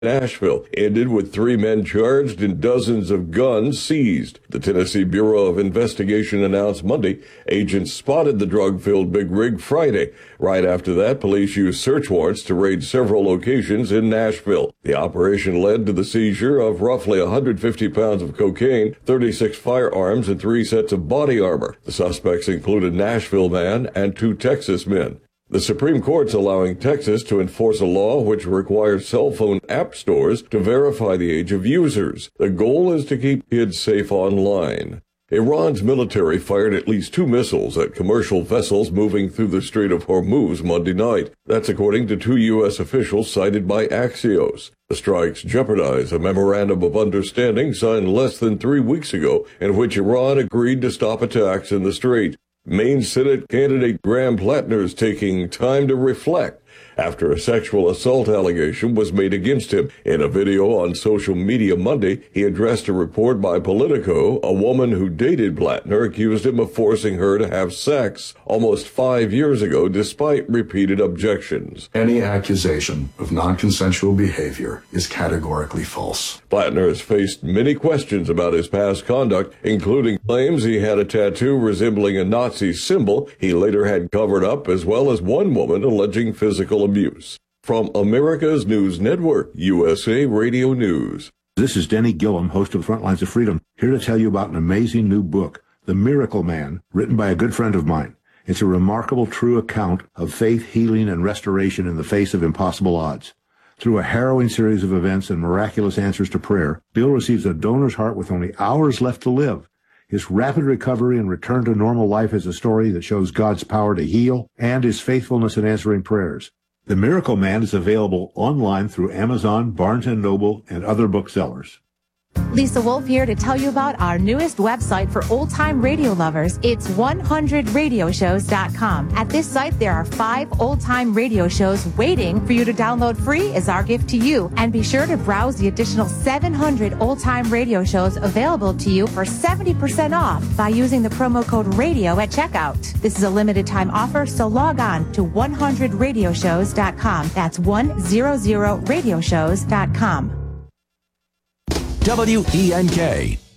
Nashville ended with 3 men charged and dozens of guns seized. The Tennessee Bureau of Investigation announced Monday agents spotted the drug-filled big rig Friday. Right after that, police used search warrants to raid several locations in Nashville. The operation led to the seizure of roughly 150 pounds of cocaine, 36 firearms, and 3 sets of body armor. The suspects include a Nashville man and 2 Texas men. The Supreme Court's allowing Texas to enforce a law which requires cell phone app stores to verify the age of users. The goal is to keep kids safe online. Iran's military fired at least 2 missiles at commercial vessels moving through the Strait of Hormuz Monday night. That's according to 2 U.S. officials cited by Axios. The strikes jeopardize a memorandum of understanding signed less than 3 weeks ago in which Iran agreed to stop attacks in the strait. Maine Senate candidate Graham Plattner is taking time to reflect after a sexual assault allegation was made against him. In a video on social media Monday, he addressed a report by Politico. A woman who dated Plattner accused him of forcing her to have sex almost 5 years ago, despite repeated objections. Any accusation of non-consensual behavior is categorically false. Plattner has faced many questions about his past conduct, including claims he had a tattoo resembling a Nazi symbol he later had covered up, as well as one woman alleging physical abuse. From America's News Network, USA Radio News. This is Denny Gillum, host of Frontlines of Freedom, here to tell you about an amazing new book, The Miracle Man, written by a good friend of mine. It's a remarkable, true account of faith, healing, and restoration in the face of impossible odds. Through a harrowing series of events and miraculous answers to prayer, Bill receives a donor's heart with only hours left to live. His rapid recovery and return to normal life is a story that shows God's power to heal and his faithfulness in answering prayers. The Miracle Man is available online through Amazon, Barnes & Noble, and other booksellers. Lisa Wolf here to tell you about our newest website for old-time radio lovers. It's 100radioshows.com. At this site, there are 5 old-time radio shows waiting for you to download free as our gift to you. And be sure to browse the additional 700 old-time radio shows available to you for 70% off by using the promo code RADIO at checkout. This is a limited-time offer, so log on to 100radioshows.com. That's 100radioshows.com. WENK.